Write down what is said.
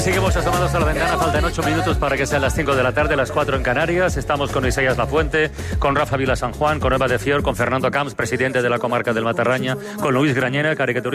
seguimos asomados a la ventana. Faltan 8 minutos para que sean las 5 de la tarde, las 4 en Canarias. Estamos con Isaías Lafuente, con Rafa Vila San Juan, con Eva de Fior, con Fernando Camps, presidente de la comarca del Matarraña, con Luis Grañera, caricaturista